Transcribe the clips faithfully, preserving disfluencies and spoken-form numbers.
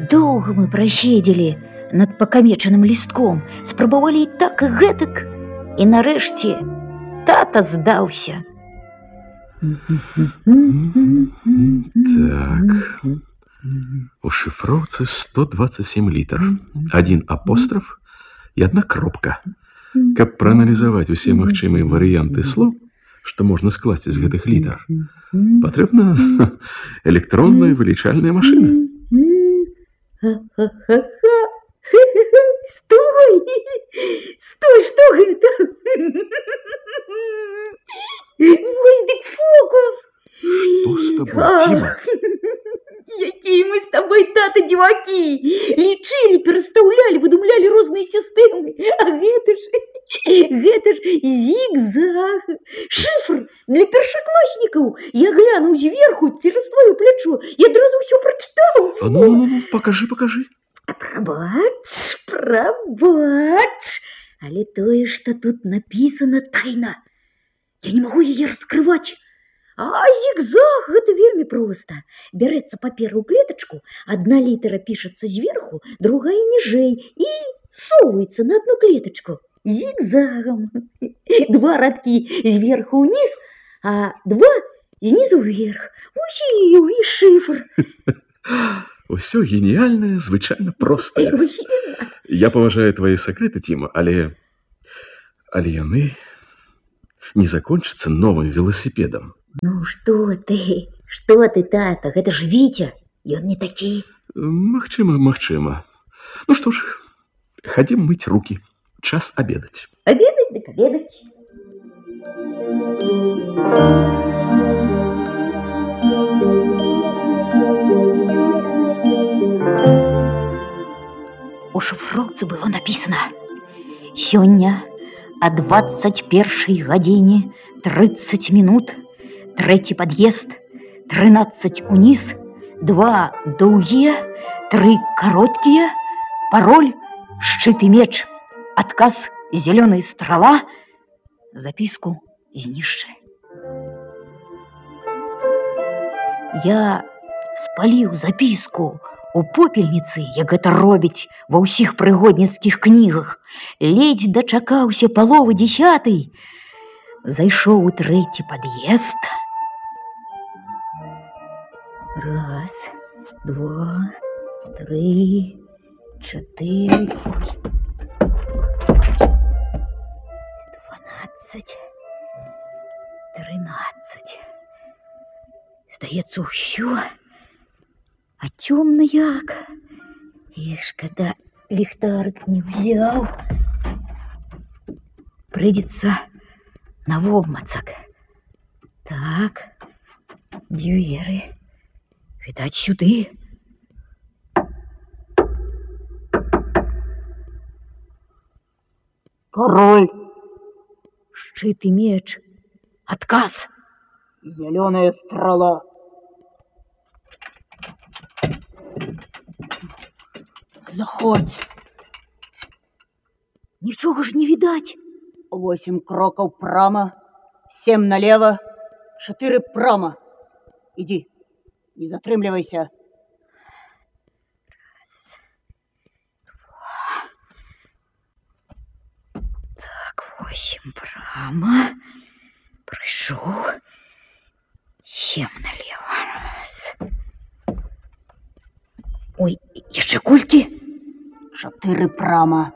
Доўга мы праседзелі над пакамечаным лістком, спрабавалі і так, і гэтак, і нарэшце тата здаўся. Так, у шифровцы сто двадцать семь литров, один апостроф и одна кропка. Каб прааналізаваць усе магчымыя варыянты слоў, што можна скласці з гэтых літар, патрэбна электронная вылічальная машына. Стой! Стой, што гэта? Ой, дык фокус! Што з табой, Тіма? Якія мы з табой, тата, дзівакі! Лічылі, перастаўлялі, выдумлялі розныя сістэмы. А гэта ж... Гэта ж зігзаг. Шифр для першакласнікаў. Я глянуў зверху цераз твоё плячо і адразу ўсё прачытаў. А ну, ну, ну, пакажы, пакажы. Прабач, прабач. Але тое, што тут напісана, тайна. Я не магу яе раскрываць. А зігзаг гэта вельмі проста. Бярэцца папера ў клетачку, адна літара пішацца зверху, другая ніжэй і соваецца на одну клетачку. Зігзагам. Два радкі зверху ўніз, а два знізу вверх. Вось і ўвесь шифр. Усё геніяльнае, звычайна простае. Я паважаю твае сакрэты, Тіма, але... Але яны не закончацца новым велосипедам. Ну што ты, што ты, тата, гэта ж Віця, ён не такі. Магчыма, магчыма. Ну што ж, хадзім мыць рукі, час абедаць. Абедаць, дык абедаць. У шифроўцы было напісана: сёння о двадцать першай гадзіне тридцать минут, третий подъезд, тринадцать униз, два доўгія, три короткие, пароль «Шчыт и меч», отказ «Зеленая страла», записку знішчы. Я спаліў записку у попельніцы, як гэта робіць ва ўсіх прыгодніцкіх кнігах. Ледзь дачакаўся паловы дзесятай, зайшоў у трэці пад'езд. Раз, два, три, четыре, дванадцать, тринадцать. Здаецца, ўсё, а цёмна як. І шкада, ліхтарык не взяў. Прыйдзецца навобмацак. Так, дзверы. Відаць, сюды. Пароль. Шчыт и меч. Отказ. Зеленая страла. Заходь. Нічога ж не відаць. Восемь крокаў прама, семь налево, четыре прама. Иди, не затрымлівайся. Раз, два. Так, восемь прама. Прыйшоў. Семь налево. Раз. Ой, яшчэ колькі? Четыре прама.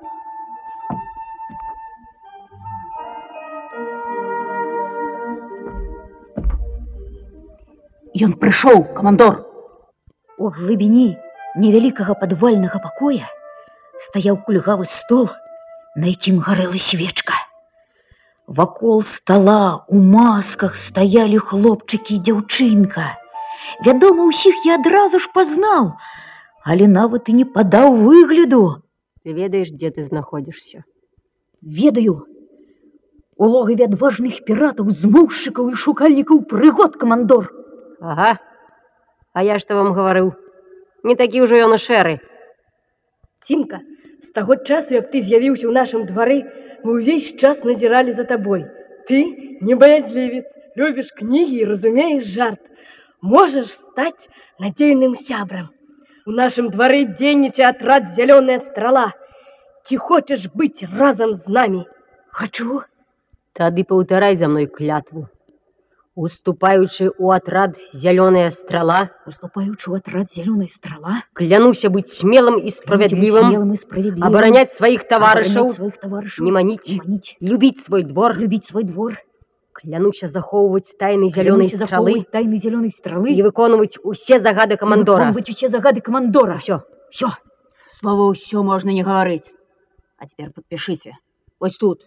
Ён прыйшоў, камандор. У глыбіні невялікага падвальнага пакоя стаяў кульгавы стол, на якім гарэла свечка. Вакол стола у масках стаялі хлопчыкі і дзяўчынка. Вядома, усіх я адразу ж пазнаў, але нават і не падаў выгляду. Ты ведаеш, дзе ты знаходзішся? Ведаю. У логаве адважных піратаў, змоўшчыкаў і шукальнікаў прыгод, камандор. Ага. А я што вам гаварыў? Не такі ўжо ён і шэры. Тімка, з таго часу, як ты з'явіўся ў нашым двары, мы ўвесь час назіралі за табой. Ты не баязлівец, любіш кнігі і разумееш жарт. Можаш стаць надзейным сябрам. У нашем дворе денничай отряд «Зеленая стрела». Ты хочешь быть разом с нами? Хочу. Тады паўтарай за мной клятву. Уступаючы ў атрад «Зеленая стрела», Уступаючи в отряд «Зеленая стрела», клянуся быть смелым и справедливым, смелым и справедливым, оборонять своих товарищей, оборонять своих товарищей, не манить, не манить, любить свой двор, любить свой двор, клянуся захоўваць тайны «Зеленой клянуся стрелы» захоўваць тайны «Зеленой стрелы» и выконывать усе загады и командора. выконваць усе загады командора. Все. Все. Слово «все» можно не говорить. А теперь подпишите. Вот тут.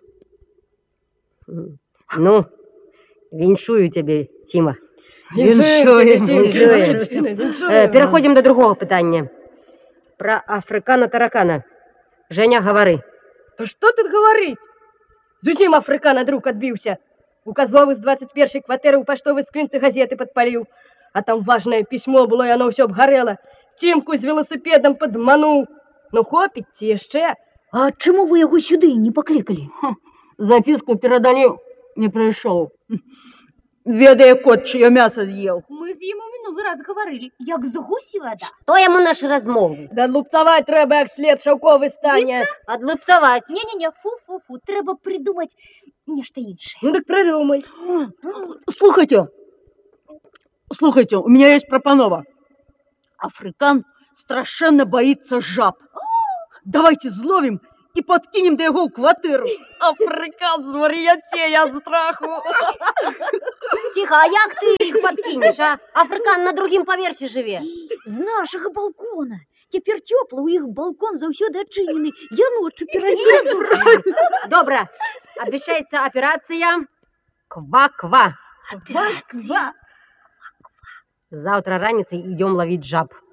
Ну, віншую тебе, Тима. Віншуем, Віншуем. Э, Переходим до другого питання. Про африкана-таракана. Женя, говори. Да что тут говорить? Зусім африкана друг отбился. У Козловых з двадцать першай кватэры ў паштовай скрынцы газеты подпалил. А там важное письмо было, и оно все обгорело. Тимку с велосипедом подманул. Ну, хопить ці яшчэ. А чему вы его сюда не покликали? Записку передали, не пришел. Ведая кот, чье мясо съел. Ми з ним минулий раз говорили, як з гусі вода. Что ему наши размовы? Да лупцовать треба, як след шовковий стане. Одлуптовать. Не-не-не, фу-фу-фу, треба придумать нечто інше. Ну так придумай. Слухайте, слухайте, у меня есть пропанова. Африкан страшенно боится жаб. Давайте зловим и подкинем до его в квартиру. Африкан звар'ятеє от страху. Тихо, а як ты их подкинешь, а? Африкан на другим поверсе живе. З нашого балкона. Теперь тепло, у их балкон заўсёды адчынены. Я ночью перелезу. Добро. Обещается операция «Ква-ква». Ква-ква. Завтра раницей идем ловить жаб.